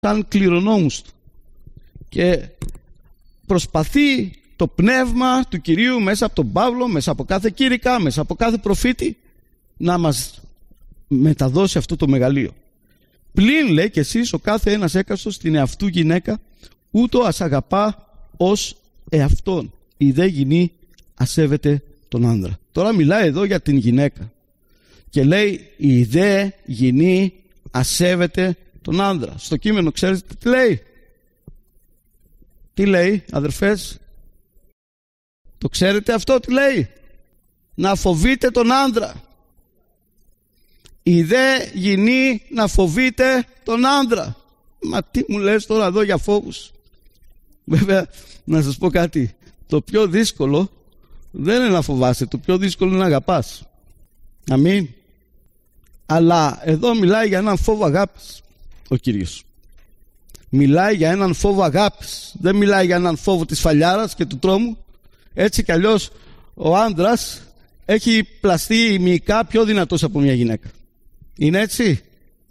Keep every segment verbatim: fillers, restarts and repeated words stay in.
σαν κληρονόμους του. Και προσπαθεί το πνεύμα του Κυρίου μέσα από τον Παύλο, μέσα από κάθε κήρυκα, μέσα από κάθε προφήτη να μας μεταδώσει αυτό το μεγαλείο. Πλην, λέει, και εσείς ο κάθε ένας έκαστος την εαυτού γυναίκα, ούτω ας αγαπά ως εαυτόν. Η δε γυνή ασέβεται τον άνδρα. Τώρα μιλάει εδώ για την γυναίκα και λέει η δε γυνή ασέβεται τον άνδρα. Στο κείμενο ξέρετε τι λέει? Τι λέει, αδερφές? Το ξέρετε αυτό τι λέει? Να φοβείτε τον άνδρα. Η δε γυνή να φοβείτε τον άνδρα. Μα τι μου λες τώρα εδώ για φόβους? Βέβαια να σας πω κάτι. Το πιο δύσκολο δεν είναι να φοβάσαι. Το πιο δύσκολο είναι να αγαπάς. Αμήν. Αλλά εδώ μιλάει για έναν φόβο αγάπης ο Κύριος. Μιλάει για έναν φόβο αγάπης. Δεν μιλάει για έναν φόβο της φαλιάρας και του τρόμου. Έτσι κι αλλιώς ο άντρας έχει πλαστεί μυϊκά πιο δυνατός από μια γυναίκα. Είναι έτσι?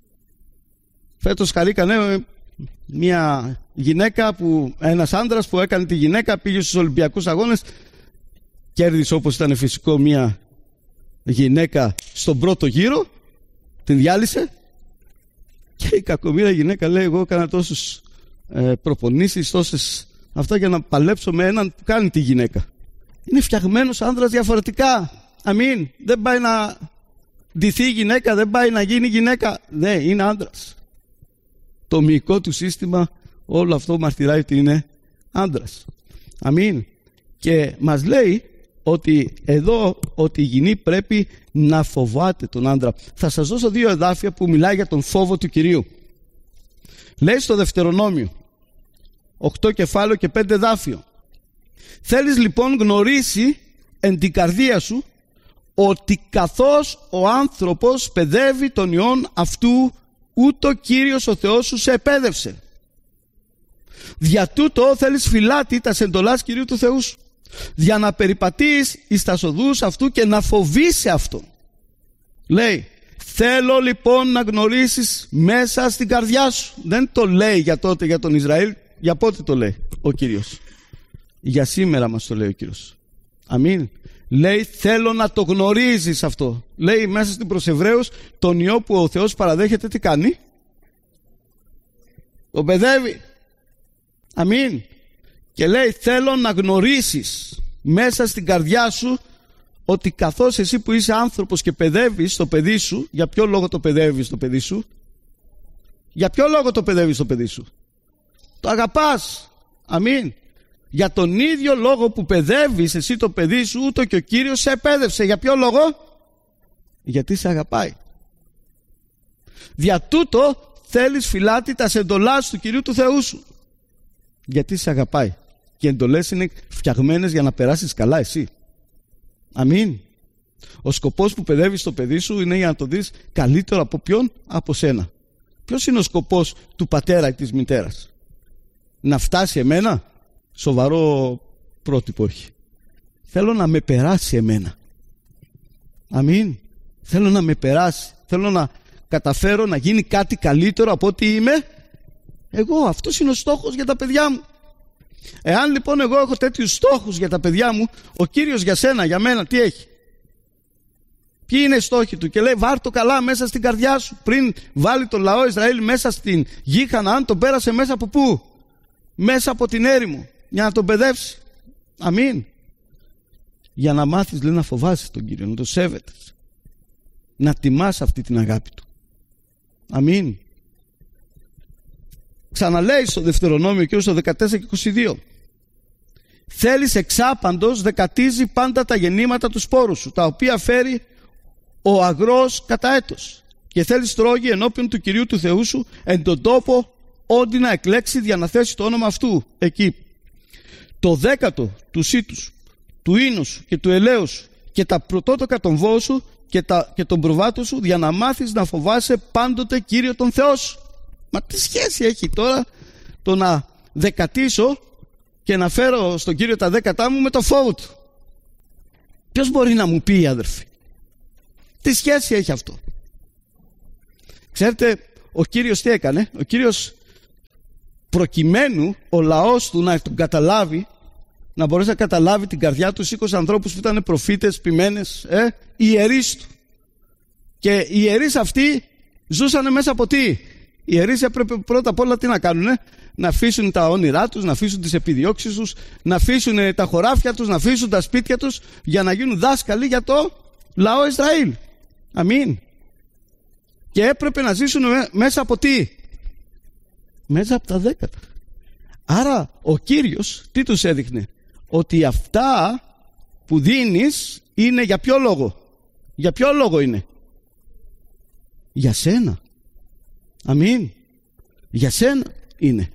Φέτος χαρήκανε μια γυναίκα που, ένας άντρας που έκανε τη γυναίκα, πήγε στους Ολυμπιακούς Αγώνες, κέρδισε όπως ήταν φυσικό μια γυναίκα στον πρώτο γύρο, την διάλυσε και η κακομοίρα γυναίκα λέει εγώ έκανα τόσους ε, προπονήσεις, τόσες αυτά για να παλέψω με έναν που κάνει τη γυναίκα. Είναι φτιαγμένος άντρας διαφορετικά. Αμήν. Δεν πάει να ντυθεί γυναίκα, δεν πάει να γίνει γυναίκα. Ναι, είναι άντρας. Το μυϊκό του σύστημα όλο αυτό μαρτυράει ότι είναι άντρας. Αμήν. Και μας λέει ότι εδώ ότι η γυνή πρέπει να φοβάται τον άντρα. Θα σας δώσω δύο εδάφια που μιλάει για τον φόβο του Κυρίου. Λέει στο Δευτερονόμιο οκτώ κεφάλαιο και πέντε εδάφιο. Θέλεις λοιπόν γνωρίσει εν την καρδία σου ότι καθώς ο άνθρωπος παιδεύει τον Υιόν αυτού, ούτω Κύριος ο Θεός σου σε επέδευσε. Δια τούτο θέλεις φυλάτη τα εντολάς Κυρίου του Θεού σου, για να περιπατείς εις τας οδούς αυτού και να φοβείσαι αυτό. Λέει, θέλω λοιπόν να γνωρίσεις μέσα στην καρδιά σου. Δεν το λέει για τότε για τον Ισραήλ. Για πότε το λέει ο Κύριος? Για σήμερα μας το λέει ο Κύριος. Αμήν. Λέει θέλω να το γνωρίζεις αυτό. Λέει μέσα στην προς Εβραίους τον Υιό που ο Θεός παραδέχεται τι κάνει? Το παιδεύει. Αμήν. Και λέει θέλω να γνωρίσεις μέσα στην καρδιά σου ότι καθώς εσύ που είσαι άνθρωπος και παιδεύεις το παιδί σου, για ποιο λόγο το παιδεύεις το παιδί σου? Για ποιο λόγο το παιδεύεις το παιδί σου? Το αγαπάς. Αμήν. Για τον ίδιο λόγο που παιδεύεις εσύ το παιδί σου, ούτω και ο Κύριος σε επέδευσε. Για ποιο λόγο? Γιατί σε αγαπάει. Δια τούτο θέλεις φυλάτη τα εντολάς του Κυρίου του Θεού σου. Γιατί σε αγαπάει. Και οι εντολές είναι φτιαγμένες για να περάσεις καλά εσύ. Αμήν. Ο σκοπός που παιδεύεις το παιδί σου είναι για να το δεις καλύτερο από ποιον? Από σένα. Ποιος είναι ο σκοπός του πατέρα ή της μητέρας? Να φτάσει εμένα? Σοβαρό πρότυπο όχι. Θέλω να με περάσει εμένα. Αμήν. Θέλω να με περάσει. Θέλω να καταφέρω να γίνει κάτι καλύτερο από ό,τι είμαι εγώ. Αυτός είναι ο στόχος για τα παιδιά μου. Εάν λοιπόν εγώ έχω τέτοιους στόχους για τα παιδιά μου, ο Κύριος για σένα, για μένα τι έχει? Ποιοι είναι οι στόχοι του? Και λέει βάρ' το καλά μέσα στην καρδιά σου. Πριν βάλει τον λαό Ισραήλ μέσα στην γη Χαναάν, τον πέρασε μέσα από πού? Μέσα από την έρημο, για να τον παιδεύσει. Αμήν. Για να μάθεις λέει να φοβάσαι τον Κύριο, να τον σέβεται, να τιμάς αυτή την αγάπη του. Αμήν. Ξαναλέει στο Δευτερονόμιο και στο δεκατέσσερα και είκοσι δύο. Θέλεις εξάπαντος δεκατίζει πάντα τα γεννήματα του σπόρου σου, τα οποία φέρει ο αγρός κατά έτος. Και θέλεις τρώγει ενώπιον του Κυρίου του Θεού σου εν τον τόπο όντι να εκλέξει για να θέσει το όνομα αυτού εκεί. Το δέκατο του σύτους, του ίνου σου και του ελαίου σου και τα πρωτότοκα των βόων σου και, τα, και τον προβάτο σου, για να μάθεις να φοβάσαι πάντοτε Κύριο τον Θεό σου. Μα τι σχέση έχει τώρα το να δεκατήσω και να φέρω στον Κύριο τα δέκατά μου με το φόβο του? Ποιος μπορεί να μου πει, αδερφοί? Τι σχέση έχει αυτό? Ξέρετε ο Κύριος τι έκανε? Ο Κύριος προκειμένου ο λαός του να τον καταλάβει, να μπορέσει να καταλάβει την καρδιά του, σήκωσε ανθρώπους που ήταν προφήτες, ποιμένες, ε, ιερείς του. Και οι ιερείς αυτοί ζούσαν μέσα από τι? Οι ιερείς έπρεπε πρώτα απ' όλα τι να κάνουν? Να αφήσουν τα όνειρά τους, να αφήσουν τις επιδιώξεις τους, να αφήσουν τα χωράφια τους, να αφήσουν τα σπίτια τους για να γίνουν δάσκαλοι για το λαό Ισραήλ. Αμήν. Και έπρεπε να ζήσουν μέσα από τι? Μέσα από τα δέκατα. Άρα ο Κύριος τι τους έδειχνε? Ότι αυτά που δίνεις είναι για ποιο λόγο? Για ποιο λόγο είναι? Για σένα. Αμήν. Για σένα είναι.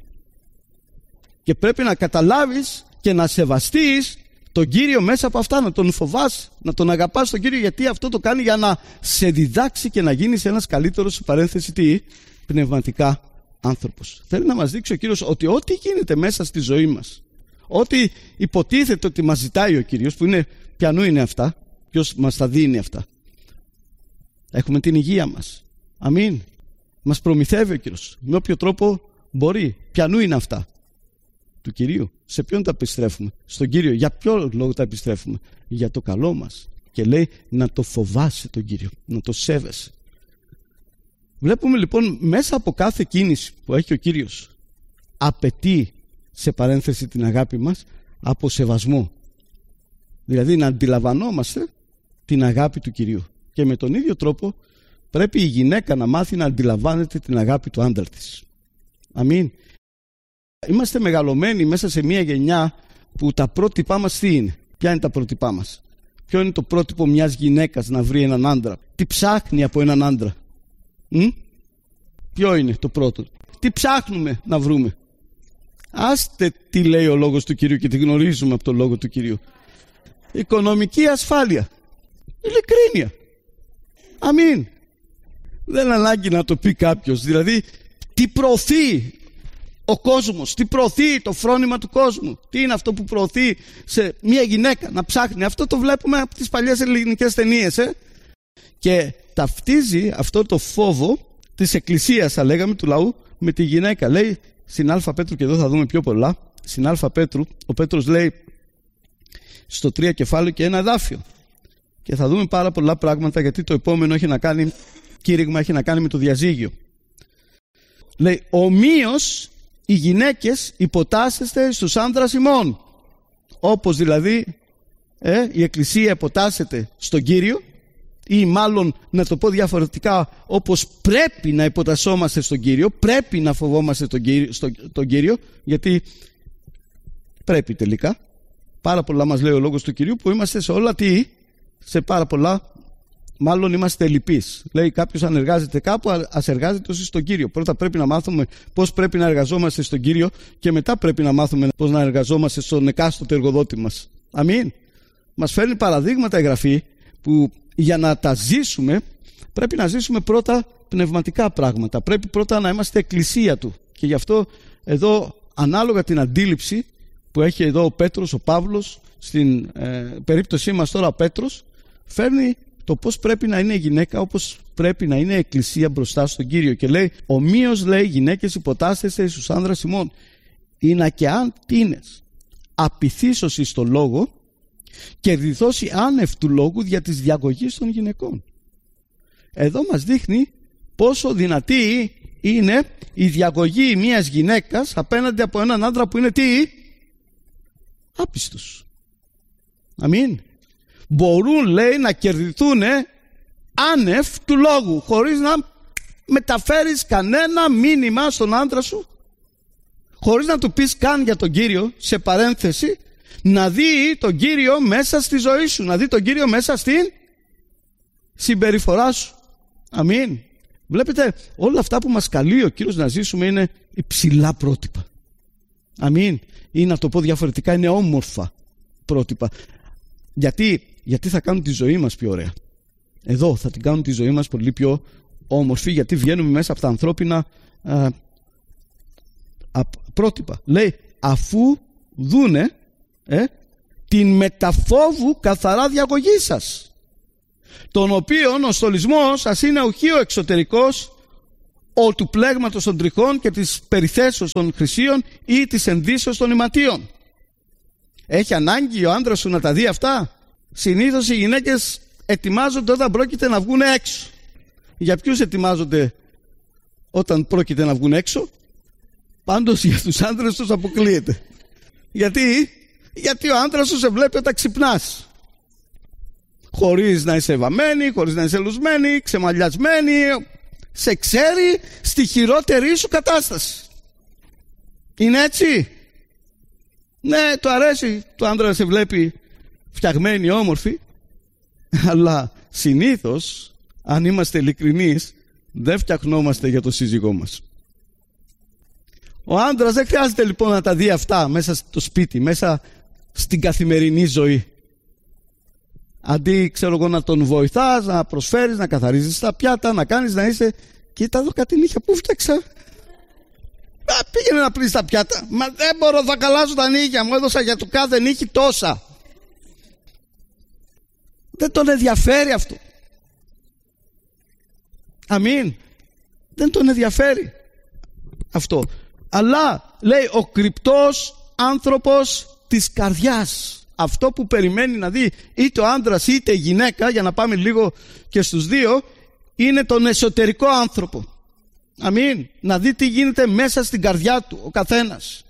Και πρέπει να καταλάβεις και να σεβαστείς τον Κύριο μέσα από αυτά, να τον φοβάσαι, να τον αγαπάς τον Κύριο, γιατί αυτό το κάνει για να σε διδάξει και να γίνεις ένας καλύτερος, σε παρένθεση τι, πνευματικά άνθρωπος. Θέλει να μας δείξει ο Κύριος ότι ό,τι γίνεται μέσα στη ζωή μας, ό,τι υποτίθεται ότι μας ζητάει ο Κύριος, που είναι, ποιανού είναι αυτά, ποιος μας τα δίνει αυτά? Έχουμε την υγεία μας. Αμήν. Μας προμηθεύει ο Κύριος με όποιο τρόπο μπορεί. Ποιανού είναι αυτά? Του Κυρίου. Σε ποιον τα επιστρέφουμε? Στον Κύριο. Για ποιο λόγο τα επιστρέφουμε? Για το καλό μας. Και λέει να το φοβάσαι τον Κύριο, να το σέβεσαι. Βλέπουμε λοιπόν μέσα από κάθε κίνηση που έχει ο Κύριος, απαιτεί, σε παρένθεση, την αγάπη μας από σεβασμό. Δηλαδή να αντιλαμβανόμαστε την αγάπη του Κυρίου. Και με τον ίδιο τρόπο πρέπει η γυναίκα να μάθει να αντιλαμβάνεται την αγάπη του άντρα της. Αμήν. Είμαστε μεγαλωμένοι μέσα σε μια γενιά που τα πρότυπά μας τι είναι? Ποια είναι τα πρότυπά μας? Ποιο είναι το πρότυπο μιας γυναίκας να βρει έναν άντρα? Τι ψάχνει από έναν άντρα? Μ? Ποιο είναι το πρώτο? Τι ψάχνουμε να βρούμε? Άστε τι λέει ο λόγος του Κυρίου, και τη γνωρίζουμε από τον λόγο του Κυρίου. Οικονομική ασφάλεια, ειλικρίνεια. Αμήν. Δεν ανάγκη να το πει κάποιος. Δηλαδή τι προωθεί ο κόσμος, τι προωθεί το φρόνημα του κόσμου, τι είναι αυτό που προωθεί σε μια γυναίκα να ψάχνει? Αυτό το βλέπουμε από τις παλιές ελληνικές ταινίες, ε? Και ταυτίζει αυτό το φόβο της εκκλησίας, θα λέγαμε, του λαού, με τη γυναίκα. Λέει στην Α Πέτρου, και εδώ θα δούμε πιο πολλά, στην Α Πέτρου ο Πέτρος λέει στο τρία κεφάλαιο και ένα εδάφιο, και θα δούμε πάρα πολλά πράγματα, γιατί το επόμενο έχει να κάνει, κήρυγμα έχει να κάνει με το διαζύγιο. Λέει ομοίως οι γυναίκες υποτάσσεστε στους άνδρας ημών, όπως δηλαδή ε, η εκκλησία υποτάσσεται στον Κύριο, ή μάλλον να το πω διαφορετικά, όπως πρέπει να υποτασσόμαστε στον Κύριο, πρέπει να φοβόμαστε τον Κύριο, στο, τον Κύριο, γιατί πρέπει τελικά. Πάρα πολλά μας λέει ο λόγος του Κυρίου, που είμαστε σε όλα τι, σε πάρα πολλά, μάλλον είμαστε λυπείς. Λέει κάποιος αν εργάζεται κάπου, ας εργάζεται όσο στον Κύριο. Πρώτα πρέπει να μάθουμε πώς πρέπει να εργαζόμαστε στον Κύριο, και μετά πρέπει να μάθουμε πώς να εργαζόμαστε στον εκάστοτε εργοδότη μας. Αμήν. Μας φέρνει παραδείγματα η Γραφή που για να τα ζήσουμε πρέπει να ζήσουμε πρώτα πνευματικά πράγματα. Πρέπει πρώτα να είμαστε εκκλησία του. Και γι' αυτό εδώ, ανάλογα την αντίληψη που έχει εδώ ο Πέτρος, ο Παύλος, στην ε, περίπτωσή μας τώρα ο Πέτρος, φέρνει το πώς πρέπει να είναι η γυναίκα, όπως πρέπει να είναι η εκκλησία μπροστά στον Κύριο. Και λέει ομοίως, λέει, γυναίκες υποτάσσεστε στους άνδρας ημών, είναι και αν τίνες απειθήσωση στο λόγο και διδώσει άνευ του λόγου δια της διαγωγής των γυναικών. Εδώ μας δείχνει πόσο δυνατή είναι η διαγωγή μιας γυναίκας απέναντι από έναν άντρα που είναι τι? Άπιστος. Αμήν. Μπορούν, λέει, να κερδιθούν άνευ του λόγου, χωρίς να μεταφέρεις κανένα μήνυμα στον άντρα σου, χωρίς να του πεις καν για τον Κύριο, σε παρένθεση, να δει τον Κύριο μέσα στη ζωή σου, να δει τον Κύριο μέσα στην συμπεριφορά σου. Αμήν. Βλέπετε, όλα αυτά που μας καλεί ο Κύριος να ζήσουμε είναι υψηλά πρότυπα. Αμήν. Ή να το πω διαφορετικά, είναι όμορφα πρότυπα. Γιατί, γιατί θα κάνουν τη ζωή μας πιο ωραία. Εδώ θα την κάνουν τη ζωή μας πολύ πιο όμορφη, γιατί βγαίνουμε μέσα από τα ανθρώπινα α, α, πρότυπα. Λέει, αφού δούνε ε, την μεταφόβου καθαρά διαγωγή σας, τον οποίον ο στολισμός σας είναι οχι ο εξωτερικός, ο του πλέγματος των τριχών και της περιθέσεως των χρυσίων ή της ενδύσεως των ηματίων. Έχει ανάγκη ο άντρας σου να τα δει αυτά? Συνήθως οι γυναίκες ετοιμάζονται όταν πρόκειται να βγουν έξω. Για ποιους ετοιμάζονται όταν πρόκειται να βγουν έξω? Πάντως για τους άντρες τους αποκλείεται. Γιατί? Γιατί ο άντρας σου σε βλέπει όταν ξυπνάς, χωρίς να είσαι βαμμένη, χωρίς να είσαι λουσμένη, ξεμαλιασμένη. Σε ξέρει στη χειρότερη σου κατάσταση. Είναι έτσι? Ναι, του αρέσει το άντρα να σε βλέπει φτιαγμένη, όμορφη, αλλά συνήθως, αν είμαστε ειλικρινείς, δεν φτιαχνόμαστε για το σύζυγό μας. Ο άντρας δεν χρειάζεται λοιπόν να τα δει αυτά μέσα στο σπίτι, μέσα στην καθημερινή ζωή. Αντί, ξέρω εγώ, να τον βοηθάς, να προσφέρεις, να καθαρίζεις τα πιάτα, να κάνεις, να είσαι, κοίτα εδώ κάτι νύχια που φτιάξα. Α, πήγαινε να πλύνεις τα πιάτα. Μα δεν μπορώ, θα καλάσω τα νύχια μου, έδωσα για το κάθε νύχι τόσα. Δεν τον ενδιαφέρει αυτό. Αμήν. Δεν τον ενδιαφέρει αυτό. Αλλά λέει ο κρυπτός άνθρωπος της καρδιάς. Αυτό που περιμένει να δει είτε ο άντρας είτε η γυναίκα, για να πάμε λίγο και στους δύο, είναι τον εσωτερικό άνθρωπο. Αμήν. Να δει τι γίνεται μέσα στην καρδιά του ο καθένας.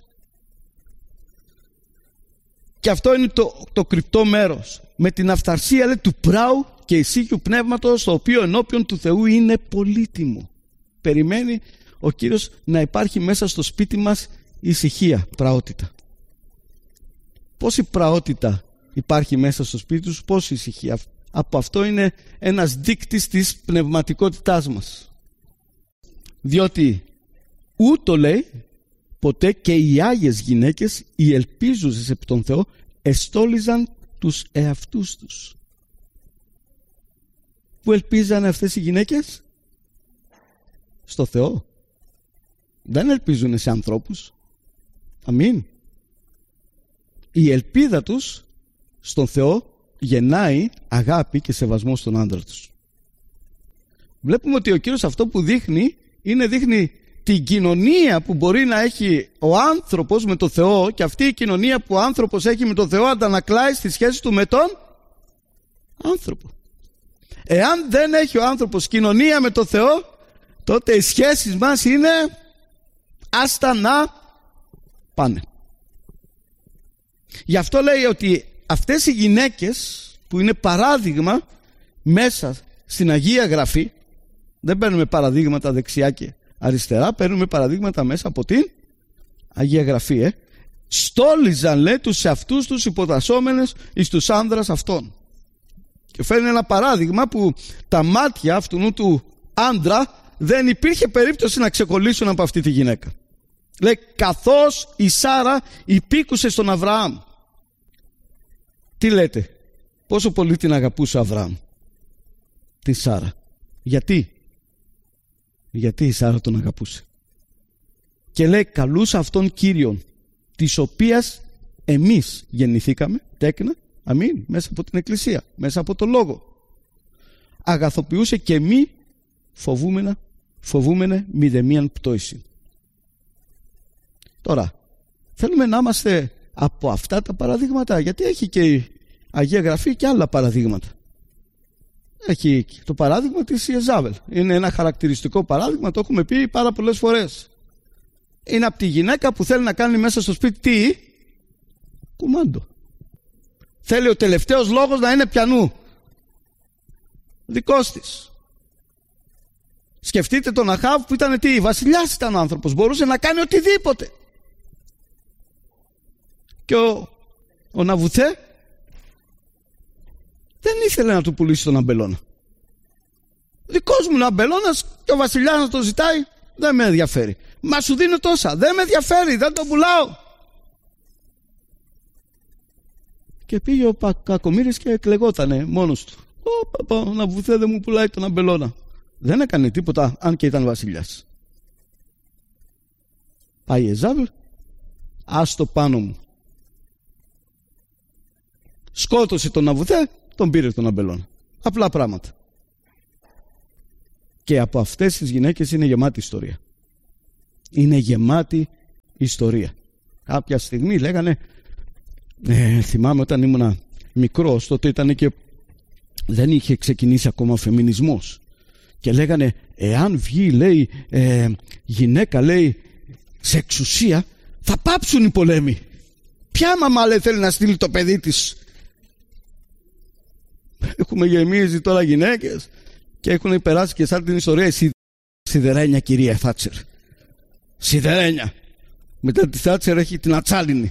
Και αυτό είναι το, το κρυπτό μέρος. Με την αυθαρσία, λέει, του πράου και ησύχιου πνεύματος, το οποίο ενώπιον του Θεού είναι πολύτιμο. Περιμένει ο Κύριος να υπάρχει μέσα στο σπίτι μας ησυχία, πραότητα. Πόση πραότητα υπάρχει μέσα στο σπίτι σου, πόση ησυχία? Από αυτό είναι ένας δείκτης της πνευματικότητάς μας. Διότι ούτω λέει ποτέ και οι άγιες γυναίκες, οι ελπίζουσες επί τον Θεό, εστόλιζαν τους εαυτούς τους. Πού ελπίζανε αυτές οι γυναίκες? Στο Θεό. Δεν ελπίζουν σε ανθρώπους. Αμήν. Η ελπίδα τους στον Θεό γεννάει αγάπη και σεβασμό στον άντρα τους. Βλέπουμε ότι ο Κύριος αυτό που δείχνει είναι δείχνει την κοινωνία που μπορεί να έχει ο άνθρωπος με τον Θεό, και αυτή η κοινωνία που ο άνθρωπος έχει με τον Θεό αντανακλάει στη σχέση του με τον άνθρωπο. Εάν δεν έχει ο άνθρωπος κοινωνία με τον Θεό, τότε οι σχέσεις μας είναι άστα να πάνε. Γι' αυτό λέει ότι αυτές οι γυναίκες που είναι παράδειγμα μέσα στην Αγία Γραφή, δεν παίρνουμε παραδείγματα δεξιά και αριστερά, παίρνουμε παραδείγματα μέσα από την Αγία Γραφή, ε. στόλιζαν, λέει, τους εαυτούς τους υποτασσόμενες εις τους άνδρας αυτών. Και φέρνει ένα παράδειγμα που τα μάτια αυτού του άντρα δεν υπήρχε περίπτωση να ξεκολλήσουν από αυτή τη γυναίκα. Λέει, καθώς η Σάρα υπήκουσε στον Αβραάμ. Τι λέτε? Πόσο πολύ την αγαπούσε ο Αβραάμ, τη Σάρα? Γιατί? Γιατί η Σάρα τον αγαπούσε. Και λέει, καλούσα αυτόν Κύριον, της οποίας εμείς γεννηθήκαμε, τέκνα, αμήν, μέσα από την Εκκλησία, μέσα από το Λόγο. Αγαθοποιούσε και μη φοβούμενα, φοβούμενε μηδεμίαν πτώση. Τώρα, θέλουμε να είμαστε από αυτά τα παραδείγματα, γιατί έχει και η Αγία Γραφή και άλλα παραδείγματα. Έχει το παράδειγμα της Ιεζάβελ. Είναι ένα χαρακτηριστικό παράδειγμα, το έχουμε πει πάρα πολλές φορές. Είναι από τη γυναίκα που θέλει να κάνει μέσα στο σπίτι τι? Κουμάντο. Θέλει ο τελευταίος λόγος να είναι πιανού. Δικός της. Σκεφτείτε τον Αχάβ που ήταν τι? Βασιλιάς ήταν ο άνθρωπος. Μπορούσε να κάνει οτιδήποτε. Και ο, ο Ναβουθέ δεν ήθελε να του πουλήσει τον αμπελώνα. Δικός μου αμπελώνας και ο βασιλιάς να το ζητάει, δεν με ενδιαφέρει. Μα σου δίνω τόσα, δεν με ενδιαφέρει, δεν τον πουλάω. Και πήγε ο κακομοίρης και εκλεγότανε μόνος του. Ω, ο Ναβουθέ δεν μου πουλάει τον αμπελώνα. Δεν έκανε τίποτα, αν και ήταν βασιλιάς. Πάει η Ιεζάβελ, άστο πάνω μου. Σκότωσε τον Ναβουθέ, τον πήρε τον αμπελώνα. Απλά πράγματα. Και από αυτές τις γυναίκες είναι γεμάτη ιστορία. Είναι γεμάτη ιστορία. Κάποια στιγμή λέγανε, ε, θυμάμαι όταν ήμουν μικρός, τότε ήταν και δεν είχε ξεκινήσει ακόμα ο φεμινισμός, και λέγανε, εάν βγει, λέει, ε, γυναίκα, λέει, σε εξουσία, θα πάψουν οι πολέμοι. Ποια μαμά, λέει, θέλει να στείλει το παιδί της? Έχουμε γεμίσει τώρα γυναίκες και έχουν περάσει και σαν την ιστορία η σιδερένια κυρία Θάτσερ. Σιδερένια. Μετά τη Θάτσερ έχει την ατσάλινη.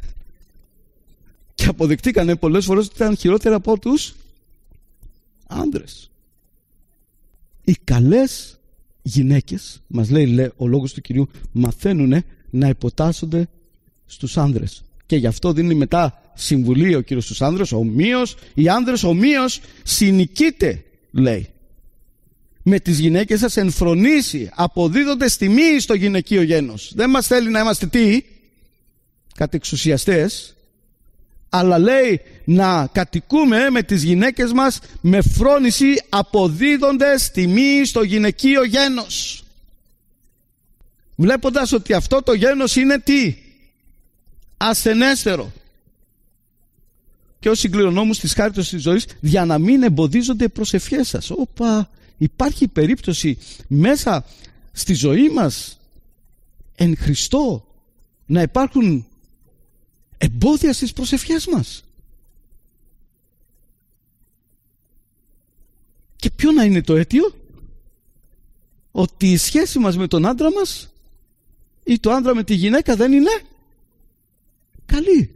Και αποδεικτήκανε πολλές φορές ότι ήταν χειρότερα από τους άντρες. Οι καλές γυναίκες, μας λέει, λέει ο λόγος του Κυρίου, μαθαίνουν να υποτάσσονται στους άνδρες. Και γι' αυτό δίνει μετά συμβουλή ο Κύριος στους άνδρες, ομοίως οι άνδρες ομοίως συνοικείτε, λέει, με τις γυναίκες σας εν φρονήσει, αποδίδοντας τιμή στο γυναικείο γένος. Δεν μας θέλει να είμαστε τι? Κατεξουσιαστές, αλλά λέει να κατοικούμε με τις γυναίκες μας με φρόνηση, αποδίδοντας τιμή στο γυναικείο γένος, βλέποντας ότι αυτό το γένος είναι τι? Ασθενέστερο. Και ως συγκληρονόμους της χάριτος της ζωής, για να μην εμποδίζονται οι προσευχές σας. Όπα, υπάρχει περίπτωση μέσα στη ζωή μας εν Χριστώ να υπάρχουν εμπόδια στις προσευχές μας. Και ποιο να είναι το αίτιο? Ότι η σχέση μας με τον άντρα μας ή το άντρα με τη γυναίκα δεν είναι καλή.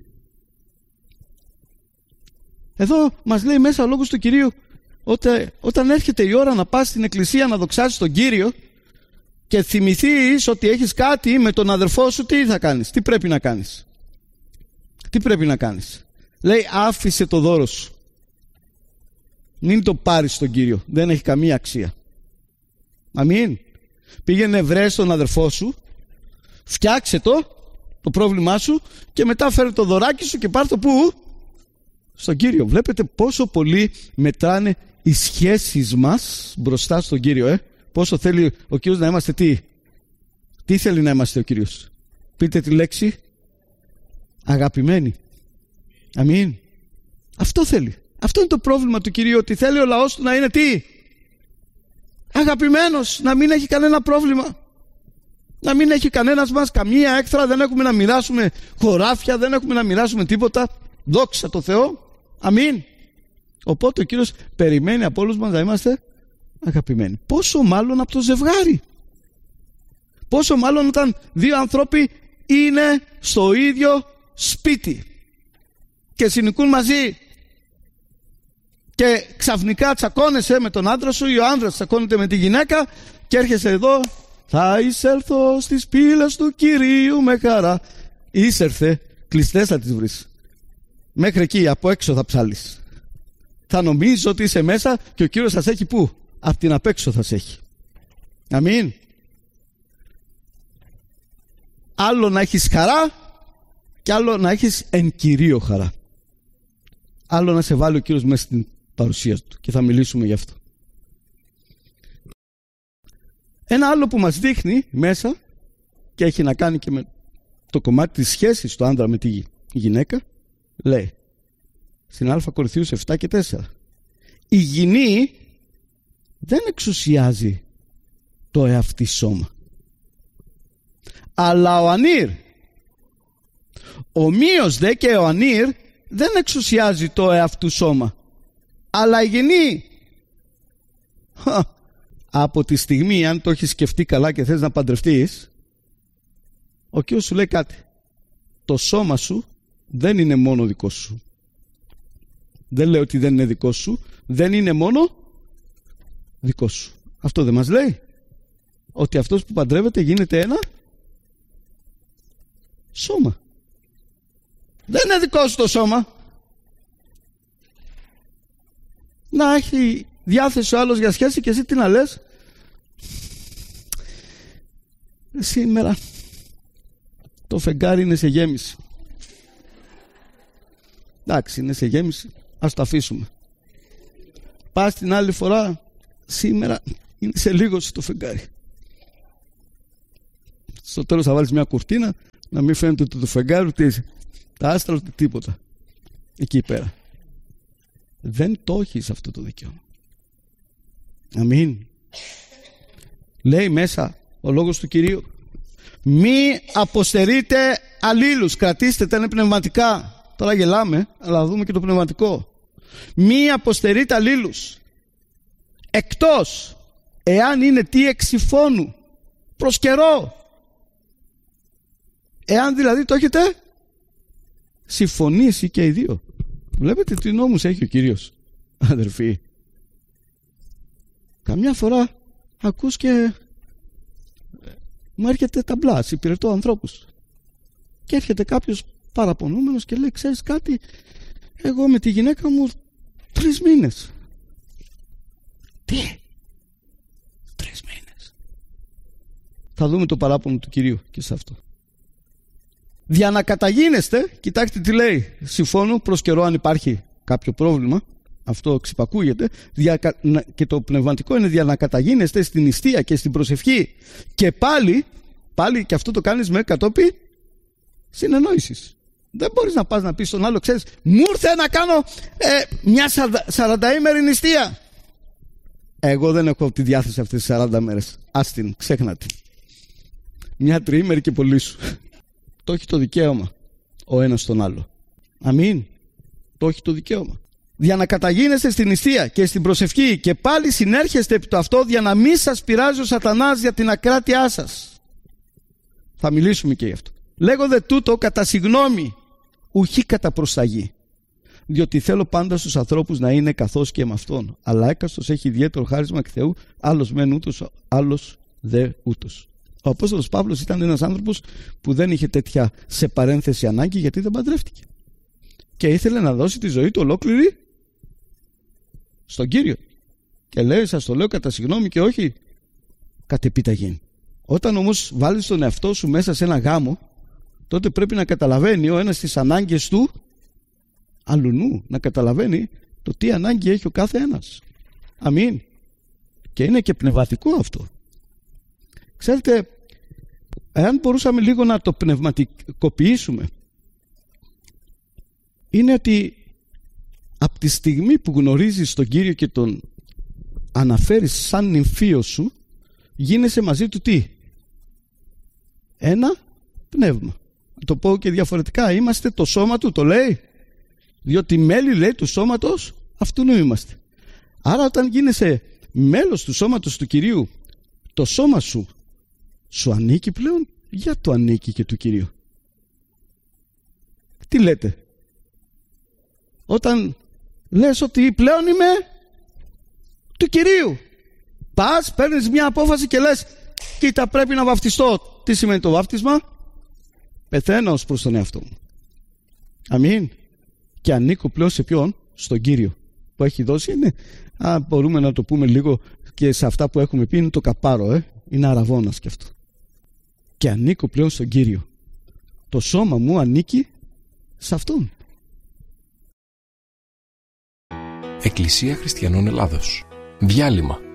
Εδώ μας λέει μέσα ο λόγος του Κυρίου, όταν, όταν έρχεται η ώρα να πας στην εκκλησία να δοξάσεις τον Κύριο και θυμηθείς ότι έχεις κάτι με τον αδερφό σου, τι θα κάνεις? Τι πρέπει να κάνεις? Τι πρέπει να κάνεις? Λέει, άφησε το δώρο σου. Μην το πάρεις στον Κύριο. Δεν έχει καμία αξία. Αμήν. Πήγαινε, βρες τον αδερφό σου, φτιάξε το, το πρόβλημά σου, και μετά φέρε το δωράκι σου και πάρ' το πού? Στον Κύριο. Βλέπετε πόσο πολύ μετράνε οι σχέσεις μας μπροστά στον Κύριο, ε? Πόσο θέλει ο Κύριος να είμαστε τι? Τι θέλει να είμαστε ο Κύριος? Πείτε τη λέξη αγαπημένοι. Αμήν. Αυτό θέλει. Αυτό είναι το πρόβλημα του Κυρίου, ότι θέλει ο λαός του να είναι τι? Αγαπημένος, να μην έχει κανένα πρόβλημα. Να μην έχει κανένας μας καμία έκθρα, δεν έχουμε να μοιράσουμε χωράφια, δεν έχουμε να μοιράσουμε τίποτα. Δόξα τω Θεώ. Αμήν. Οπότε ο Κύριος περιμένει από όλους μας να είμαστε αγαπημένοι. Πόσο μάλλον από το ζευγάρι. Πόσο μάλλον όταν δύο άνθρωποι είναι στο ίδιο σπίτι και συνοικούν μαζί και ξαφνικά τσακώνεσαι με τον άντρα σου ή ο άντρας τσακώνεται με τη γυναίκα και έρχεσαι εδώ, θα εισέλθω στις πύλες του Κυρίου με χαρά. Είσερθε, κλειστές θα τις βρεις. Μέχρι εκεί, από έξω θα ψάλεις. Θα νομίζω ότι είσαι μέσα και ο Κύριος θα σε έχει πού? Απ' την απ' έξω θα σε έχει. Αμήν. Άλλο να έχεις χαρά και άλλο να έχεις εν Κυρίω χαρά. Άλλο να σε βάλει ο Κύριος μέσα στην παρουσία του, και θα μιλήσουμε γι' αυτό. Ένα άλλο που μας δείχνει μέσα και έχει να κάνει και με το κομμάτι της σχέσης του άντρα με τη γυναίκα, λέει στην Α Κορινθίους επτά και τέσσερα, η γυνή δεν εξουσιάζει το εαυτή σώμα, αλλά ο ανήρ. Ομοίως δε και ο ανήρ δεν εξουσιάζει το εαυτού σώμα, αλλά η γυνή. Από τη στιγμή, αν το έχεις σκεφτεί καλά και θες να παντρευτείς, ο Κύριος σου λέει κάτι. Το σώμα σου δεν είναι μόνο δικό σου. Δεν λέω ότι δεν είναι δικό σου, δεν είναι μόνο δικό σου. Αυτό δεν μας λέει? Ότι αυτός που παντρεύεται γίνεται ένα σώμα. Δεν είναι δικό σου το σώμα. Να έχει διάθεση ο άλλος για σχέση και εσύ τι να λες? Σήμερα το φεγγάρι είναι σε γέμιση. Εντάξει, είναι σε γέμιση, ας το αφήσουμε. Πας την άλλη φορά, σήμερα είναι σε λίγο στο φεγγάρι. Στο τέλος θα βάλεις μια κουρτίνα να μην φαίνεται το φεγγάρι, ούτε τα άστρα, ούτε τίποτα εκεί πέρα. Δεν το έχεις αυτό το δικαίωμα. Αμήν. Λέει μέσα ο λόγος του Κυρίου, μη αποστερείτε αλλήλους. Κρατήστε τα, είναι πνευματικά. Τώρα γελάμε, αλλά δούμε και το πνευματικό. Μη αποστερείτε αλλήλους, εκτός εάν είναι τι εξυφώνου προς καιρό. Εάν δηλαδή το έχετε συμφωνήσει και οι δύο. Βλέπετε τι νόμους έχει ο Κύριος, αδερφοί. Καμιά φορά ακούς και μου έρχεται ταμπλάς, υπηρετώ ανθρώπους. Και έρχεται κάποιος παραπονούμενος και λέει, ξέρεις κάτι, εγώ με τη γυναίκα μου τρεις μήνες. Τι? Τρεις μήνες. Θα δούμε το παράπονο του Κυρίου και σε αυτό. Για να καταγίνεστε, κοιτάξτε τι λέει, συμφώνω προς καιρό αν υπάρχει κάποιο πρόβλημα, αυτό ξυπακούγεται, και το πνευματικό είναι για να καταγίνεστε στην νηστεία και στην προσευχή, και πάλι, πάλι και αυτό το κάνεις με κατόπι συνεννόησης. Δεν μπορείς να πας να πεις στον άλλο, ξέρεις, μου ήρθε να κάνω ε, μια σαρανταήμερη νηστεία. Εγώ δεν έχω τη διάθεση αυτές τις σαράντα μέρες. Ας την, ξέχνα την. Μια τριήμερη και πολύ σου. Το έχει το δικαίωμα ο ένας στον άλλο. Αμήν. Το έχει το δικαίωμα. Για να καταγίνεστε στην νηστεία και στην προσευχή, και πάλι συνέρχεστε επί το αυτό, για να μην σας πειράζει ο σατανάς για την ακράτειά σας. Θα μιλήσουμε και γι' αυτό. Λέγονται τούτο κατά συγγνώμη, ουχή κατά προσταγή. Διότι θέλω πάντα στους ανθρώπους να είναι καθώς και με αυτόν. Αλλά έκαστος έχει ιδιαίτερο χάρισμα εκ Θεού, άλλος μεν ούτως, άλλος δε ούτως. Ο Απόστολος Παύλος ήταν ένας άνθρωπος που δεν είχε τέτοια σε παρένθεση ανάγκη, γιατί δεν παντρεύτηκε. Και ήθελε να δώσει τη ζωή του ολόκληρη στον Κύριο. Και λέει, σας το λέω κατά συγγνώμη και όχι κατ' επιταγή. Όταν όμως βάλεις τον εαυτό σου μέσα σε ένα γάμο, τότε πρέπει να καταλαβαίνει ο ένας τις ανάγκες του αλουνού, να καταλαβαίνει το τι ανάγκη έχει ο κάθε ένας. Αμήν. Και είναι και πνευματικό αυτό. Ξέρετε, εάν μπορούσαμε λίγο να το πνευματικοποιήσουμε, είναι ότι από τη στιγμή που γνωρίζεις τον Κύριο και τον αναφέρεις σαν νυμφίο σου, γίνεσαι μαζί του τι? Ένα πνεύμα. Να το πω και διαφορετικά, είμαστε το σώμα του, το λέει. Διότι μέλη, λέει, του σώματος αυτού νου είμαστε. Άρα όταν γίνεσαι μέλος του σώματος του Κυρίου, το σώμα σου σου ανήκει πλέον, για το ανήκει και του Κυρίου. Τι λέτε? Όταν λες ότι πλέον είμαι του Κυρίου, πας, παίρνεις μια απόφαση και λες, κοίτα, πρέπει να βαφτιστώ. Τι σημαίνει το βάφτισμα? Πεθαίνω ως προς τον εαυτό μου. Αμήν. Και ανήκω πλέον σε ποιον? Στον Κύριο που έχει δώσει. Είναι, α, μπορούμε να το πούμε λίγο και σε αυτά που έχουμε πει, είναι το καπάρο, ε? Είναι αραβώνας και αυτό. Και ανήκω πλέον στον Κύριο. Το σώμα μου ανήκει σε Αυτόν. Εκκλησία Χριστιανών Ελλάδος. Διάλειμμα.